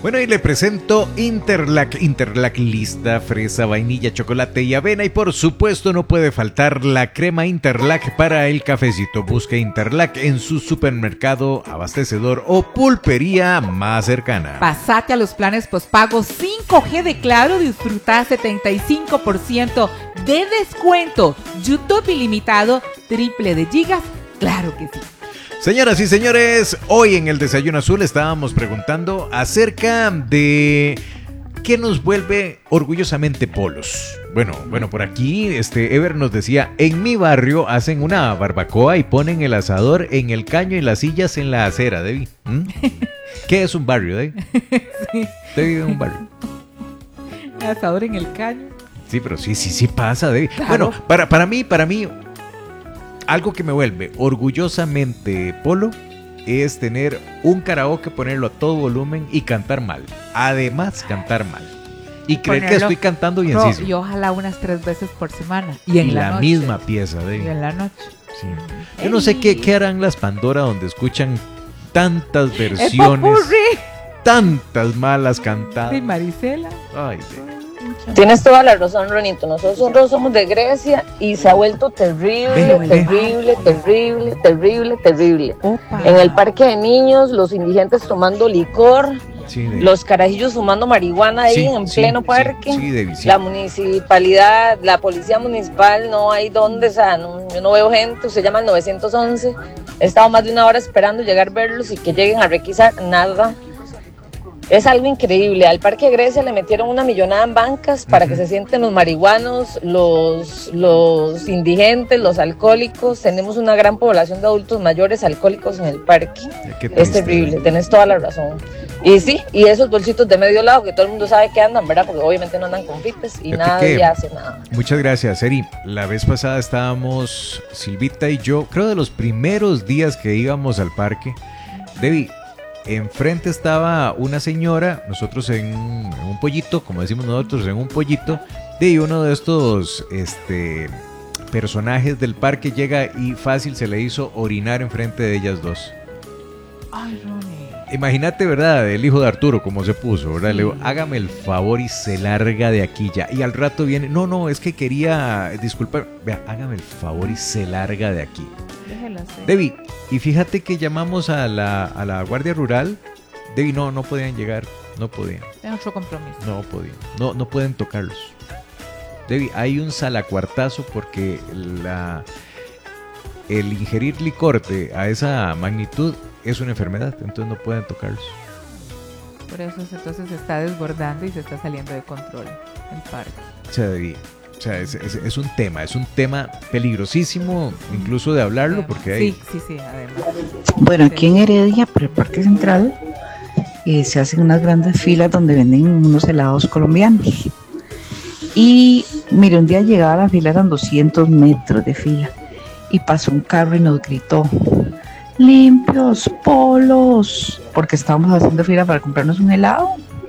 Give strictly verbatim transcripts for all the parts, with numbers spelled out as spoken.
Bueno, y le presento Interlac, Interlac lista, fresa, vainilla, chocolate y avena. Y por supuesto no puede faltar la crema Interlac para el cafecito. Busque Interlac en su supermercado, abastecedor o pulpería más cercana. Pasate a los planes postpago cinco G de Claro, disfruta setenta y cinco por ciento de descuento. YouTube ilimitado, triple de gigas, claro que sí. Señoras y señores, hoy en el Desayuno Azul estábamos preguntando acerca de qué nos vuelve orgullosamente polos. Bueno, bueno, por aquí este Ever nos decía, en mi barrio hacen una barbacoa y ponen el asador en el caño y las sillas en la acera, Debbie. ¿Mm? ¿Qué es un barrio, Debbie? Sí. Debbie vive en un barrio. Asador en el caño. Sí, pero sí, sí, sí pasa, Debbie. Claro. Bueno, para, para mí, para mí... algo que me vuelve orgullosamente polo es tener un karaoke, ponerlo a todo volumen y cantar mal. Además, cantar mal. Y creer Ponerlo, que estoy cantando bien. no, Sí, y ojalá unas tres veces por semana. Y en y la, la noche. misma pieza. De... Y en la noche. Sí. Yo no sé qué, qué harán las Pandora donde escuchan tantas versiones, tantas malas cantadas. De Marisela. Ay, de... Tienes toda la razón, Ronito. Nosotros somos de Grecia y se ha vuelto terrible, Ven, terrible, terrible, terrible, terrible. Opa. En el parque de niños, los indigentes tomando licor, Sí, de... los carajillos fumando marihuana ahí Sí, en sí, pleno sí, parque. sí, de visita. La municipalidad, la policía municipal, no hay dónde, o sea, no, yo no veo gente. Usted llama al nueve once. He estado más de una hora esperando llegar a verlos y que lleguen a requisar, nada. Es algo increíble. Al Parque Grecia le metieron una millonada en bancas para uh-huh. que se sienten los marihuanos, los, los indigentes, los alcohólicos. Tenemos una gran población de adultos mayores alcohólicos en el parque. Es terrible, tenés toda la razón. Y sí, y esos bolsitos de medio lado que todo el mundo sabe que andan, ¿verdad? Porque obviamente no andan con fipes y nadie hace nada. Muchas gracias, Eri. La vez pasada estábamos, Silvita y yo, creo de los primeros días que íbamos al parque. Debbie, enfrente estaba una señora, nosotros en, en un pollito, como decimos nosotros, en un pollito, de uno de estos este, personajes del parque llega y fácil se le hizo orinar enfrente de ellas dos. Ay, Ronnie. Imagínate, ¿verdad? El hijo de Arturo, como se puso, ¿verdad? Sí. Le digo, hágame el favor y se larga de aquí ya. Y al rato viene, no, no, es que quería disculpar. Vea, hágame el favor y se larga de aquí. Déjela hacer. Debbie, y fíjate que llamamos a la, a la Guardia Rural. Debbie, no, no podían llegar, no podían. Tengo otro compromiso. No podían, no, no pueden tocarlos. Debbie, hay un salacuartazo porque la, el ingerir licor de, a esa magnitud es una enfermedad, entonces no pueden tocarlos. Por eso entonces se está desbordando y se está saliendo de control el parque. O sea, Debbie, o sea, es, es, es un tema, es un tema peligrosísimo, incluso de hablarlo, sí, porque hay... Sí, sí, sí, además. Bueno, aquí en Heredia, por el Parque Central, eh, se hacen unas grandes filas donde venden unos helados colombianos. Y, mire, un día llegaba a la fila, eran doscientos metros de fila, y pasó un carro y nos gritó, limpios, polos, porque estábamos haciendo fila para comprarnos un helado.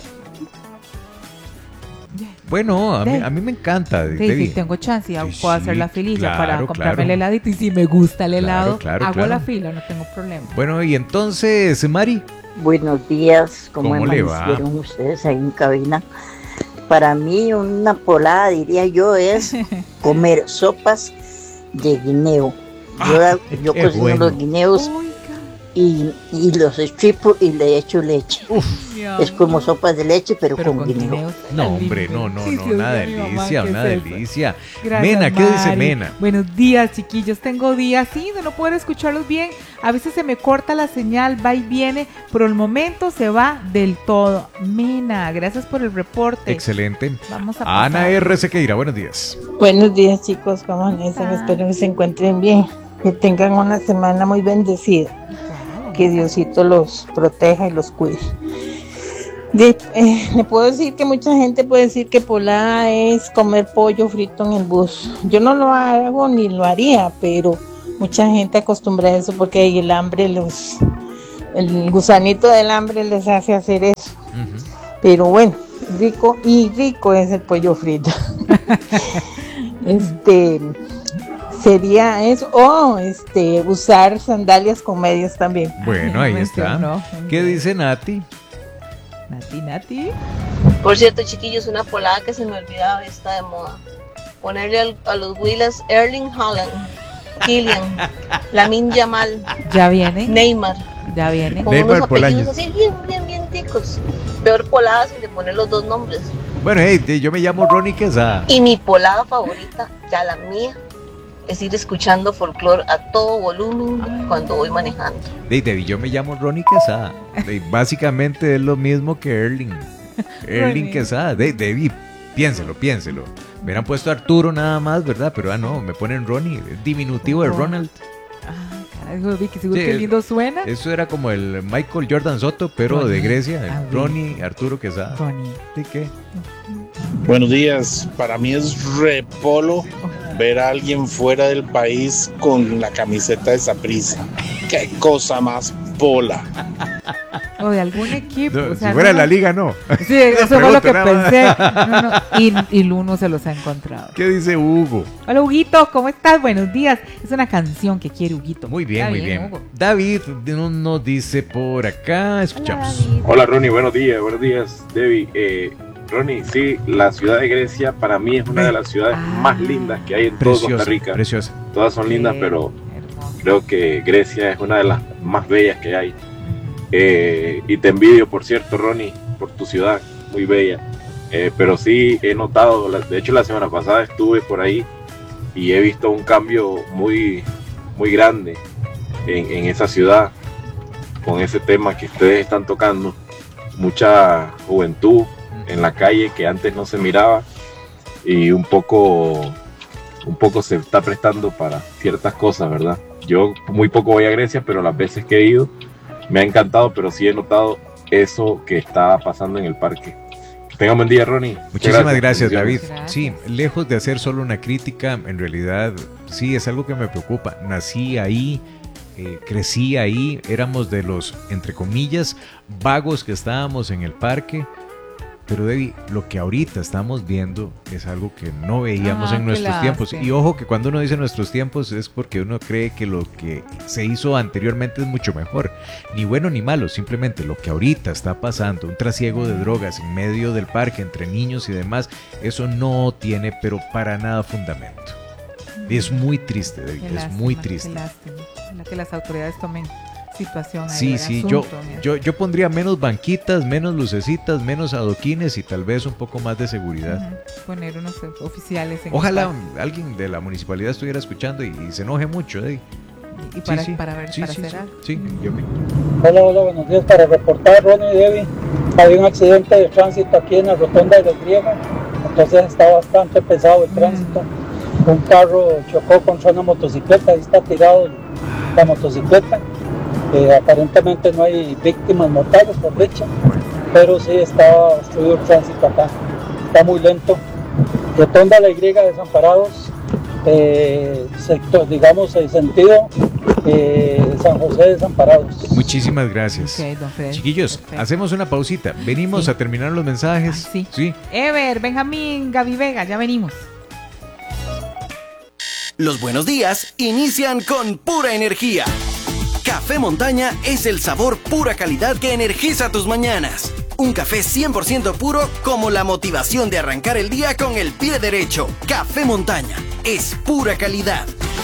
Bueno, a mí, a mí me encanta. Sí, sí, tengo chance, ya sí, puedo hacer la fililla claro, para comprarme claro. el heladito y si me gusta el helado, claro, claro, hago claro. la fila, no tengo problema. Bueno, y entonces, Mari. Buenos días, ¿cómo, ¿Cómo le va? ustedes ahí en cabina? Para mí una polada, diría yo, es comer sopas de guineo. Yo, ah, yo cocino bueno. los guineos y, y los estripo y le echo leche. Uf, es como sopas de leche, pero, pero con, con guineo. guineo. No, hombre, no, no, sí, no, sí, una sí, delicia, mamá, una delicia. Gracias, Mena, ¿qué Mari. dice Mena? Buenos días, chiquillos. Tengo días, sí, de no poder escucharlos bien. A veces se me corta la señal, va y viene, pero el momento se va del todo. Mena, gracias por el reporte. Excelente. Vamos a pasar. Ana R. Sequeira, buenos días. Buenos días, chicos, ¿cómo amanecen? Espero que se encuentren bien. Que tengan una semana muy bendecida. Que Diosito los proteja y los cuide. De, eh, le puedo decir que mucha gente puede decir que polada es comer pollo frito en el bus. Yo no lo hago ni lo haría, pero mucha gente acostumbra a eso porque el hambre, los, el gusanito del hambre les hace hacer eso. Uh-huh. Pero bueno, rico y rico es el pollo frito. este... Sería eso, o oh, este, usar sandalias con medias también. Bueno, ahí está. ¿Qué dice Nati? Nati, Nati. Por cierto, chiquillos, una polada que se me olvidaba está de moda. Ponerle al, a los Willas Erling Haaland, Kylian, Lamine Yamal. Ya viene. Neymar. Ya viene. Con Neymar unos Polaños. apellidos así bien, bien, bien ticos. Peor polada si le ponen los dos nombres. Bueno, hey, yo me llamo Ronnie Quesada. Y mi polada favorita, ya la mía, es ir escuchando folclore a todo volumen cuando voy manejando. Hey, Debbie, yo me llamo Ronnie Quesada. Hey, básicamente es lo mismo que Erling. Erling Quesada. Hey, Debbie, piénselo, piénselo. Me hubieran puesto Arturo nada más, ¿verdad? Pero ah, no, me ponen Ronnie, diminutivo de Ronald. Ah, carajo, Vicky, seguro Sí, qué lindo suena. Eso era como el Michael Jordan Soto, pero Ronnie. de Grecia. Ah, Ronnie Arturo Quesada. Ronnie. ¿De qué? Buenos días, para mí es repolo ver a alguien fuera del país con la camiseta de Saprissa. Qué cosa más pola. O de algún equipo. No, o sea, si fuera no, la liga, no. Sí, eso fue lo pregunto que nada más. pensé. No, no, Y, y Luno se los ha encontrado. ¿Qué dice Hugo? Hola, Huguito, ¿cómo estás? Buenos días. Es una canción que quiere Huguito. Muy bien, Está muy bien. Hugo. David no- nos dice por acá, escuchamos. Hola Ronnie, buenos días, buenos días Debbie. Eh, Ronnie, sí, la ciudad de Grecia para mí es una de las ciudades Ah. más lindas que hay en toda Preciosa, Costa Rica. preciosa. Todas son lindas, Sí, pero hermoso. creo que Grecia es una de las más bellas que hay. Eh, y te envidio, por cierto, Ronnie, por tu ciudad, muy bella. Eh, pero sí he notado, la- de hecho la semana pasada estuve por ahí y he visto un cambio muy, muy grande en, en esa ciudad con ese tema que ustedes están tocando. Mucha juventud en la calle que antes no se miraba y un poco, un poco se está prestando para ciertas cosas, ¿verdad? Yo muy poco voy a Grecia, pero las veces que he ido me ha encantado, pero sí he notado eso que está pasando en el parque. Que tengan buen día, Ronnie. Muchas Muchísimas gracias, David. Gracias. Sí, lejos de hacer solo una crítica, en realidad sí es algo que me preocupa. Nací ahí, eh, crecí ahí, éramos de los, entre comillas, vagos que estábamos en el parque. Pero Debbie, lo que ahorita estamos viendo es algo que no veíamos Ah, en qué nuestros tiempos. lástima. Y ojo que cuando uno dice nuestros tiempos es porque uno cree que lo que se hizo anteriormente es mucho mejor. Ni bueno ni malo, simplemente lo que ahorita está pasando, un trasiego de drogas en medio del parque entre niños y demás, eso no tiene pero para nada fundamento. Y es muy triste, Debbie, Qué es lástima, muy qué triste. lástima. Ojalá que las autoridades tomen situación ahí, Sí, el sí, asunto, yo, mira. yo, yo pondría menos banquitas, menos lucecitas, menos adoquines y tal vez un poco más de seguridad. Ujú, poner unos oficiales en Ojalá el parque. alguien de la municipalidad estuviera escuchando y, y se enoje mucho. ¿eh? Y, y para, sí, sí. para ver, Sí, para sí, cerrar. sí, sí, yo me- Hola, hola, buenos días. Para reportar, Ronnie y Debbie, había un accidente de tránsito aquí en la rotonda de los Griegos, entonces está bastante pesado el tránsito. Un carro chocó contra una motocicleta, ahí está tirado la motocicleta. Eh, aparentemente no hay víctimas mortales por dicha, pero sí está obstruido el tránsito acá, está muy lento. Rotonda La Y, Desamparados, eh, sector, digamos el sentido eh, San José, Desamparados. Muchísimas gracias. Ok, don Fred. Chiquillos, Perfecto. hacemos una pausita. Venimos Sí. a terminar los mensajes. Ay, sí. sí. Ever, Benjamín, Gaby Vega, ya venimos. Los buenos días inician con pura energía. Café Montaña es el sabor pura calidad que energiza tus mañanas. Un café cien por ciento puro como la motivación de arrancar el día con el pie derecho. Café Montaña es pura calidad.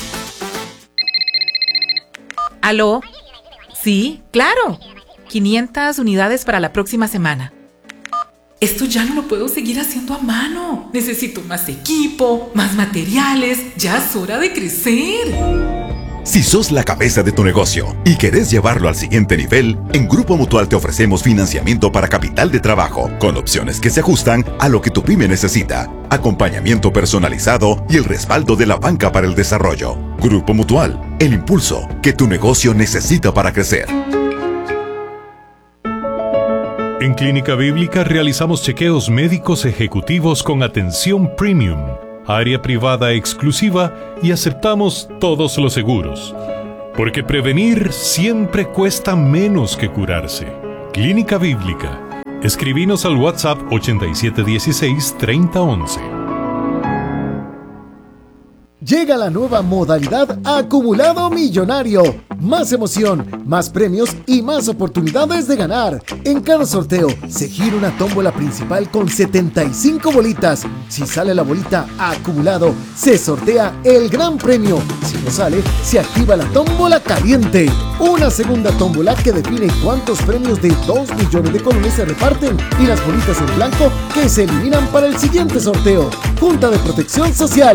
¿Aló? Sí, claro. quinientas unidades para la próxima semana. Esto ya no lo puedo seguir haciendo a mano. Necesito más equipo, más materiales. Ya es hora de crecer. Si sos la cabeza de tu negocio y querés llevarlo al siguiente nivel, en Grupo Mutual te ofrecemos financiamiento para capital de trabajo, con opciones que se ajustan a lo que tu pyme necesita, acompañamiento personalizado y el respaldo de la banca para el desarrollo. Grupo Mutual, el impulso que tu negocio necesita para crecer. En Clínica Bíblica realizamos chequeos médicos ejecutivos con atención premium, área privada exclusiva y aceptamos todos los seguros. Porque prevenir siempre cuesta menos que curarse. Clínica Bíblica. Escribinos al WhatsApp ochenta y siete dieciséis treinta once. Llega la nueva modalidad Acumulado Millonario. Más emoción, más premios y más oportunidades de ganar. En cada sorteo se gira una tómbola principal con setenta y cinco bolitas. Si sale la bolita Acumulado, se sortea el gran premio. Si no sale, se activa la tómbola caliente. Una segunda tómbola que define cuántos premios de dos millones de colones se reparten y las bolitas en blanco que se eliminan para el siguiente sorteo. Junta de Protección Social.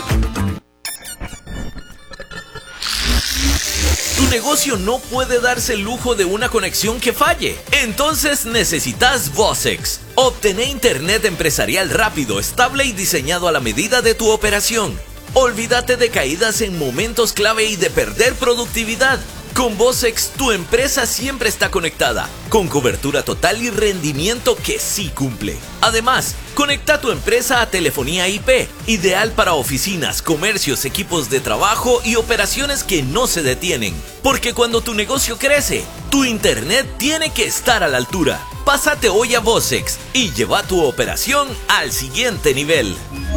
Tu negocio no puede darse el lujo de una conexión que falle. Entonces necesitas Vocex. Obtené internet empresarial rápido, estable y diseñado a la medida de tu operación. Olvídate de caídas en momentos clave y de perder productividad. Con Vocex, tu empresa siempre está conectada, con cobertura total y rendimiento que sí cumple. Además, conecta tu empresa a telefonía I P, ideal para oficinas, comercios, equipos de trabajo y operaciones que no se detienen. Porque cuando tu negocio crece, tu internet tiene que estar a la altura. Pásate hoy a Vocex y lleva tu operación al siguiente nivel.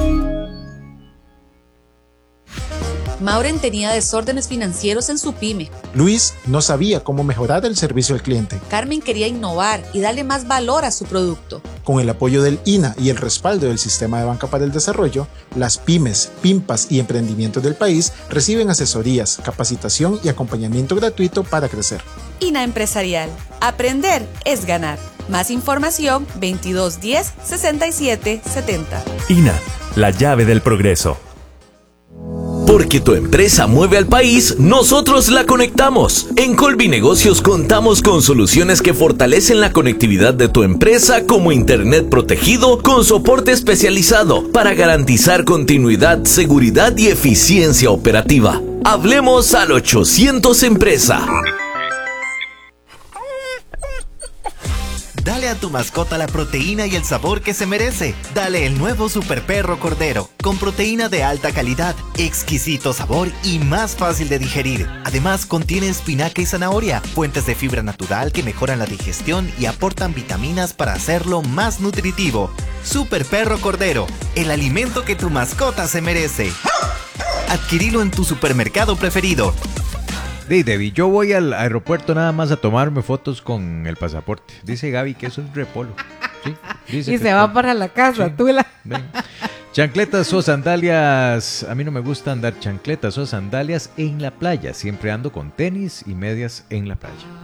Mauren tenía desórdenes financieros en su pyme. Luis no sabía cómo mejorar el servicio al cliente. Carmen quería innovar y darle más valor a su producto. Con el apoyo del I N A y el respaldo del Sistema de Banca para el Desarrollo, las pymes, pimpas y emprendimientos del país reciben asesorías, capacitación y acompañamiento gratuito para crecer. I N A Empresarial. Aprender es ganar. Más información veintidós diez sesenta y siete setenta. I N A, la llave del progreso. Porque tu empresa mueve al país, nosotros la conectamos. En Colby Negocios contamos con soluciones que fortalecen la conectividad de tu empresa, como internet protegido con soporte especializado para garantizar continuidad, seguridad y eficiencia operativa. Hablemos al ochocientos Empresa. Dale a tu mascota la proteína y el sabor que se merece. Dale el nuevo Super Perro Cordero, con proteína de alta calidad, exquisito sabor y más fácil de digerir. Además, contiene espinaca y zanahoria, fuentes de fibra natural que mejoran la digestión y aportan vitaminas para hacerlo más nutritivo. Super Perro Cordero, el alimento que tu mascota se merece. Adquirilo en tu supermercado preferido. Hey, Debbie, yo voy al aeropuerto nada más a tomarme fotos con el pasaporte. Dice Gaby que eso es repolo. Sí, dice y se va para la casa, sí. Tú la... Chancletas o sandalias. A mí no me gusta andar chancletas o sandalias en la playa. Siempre ando con tenis y medias en la playa.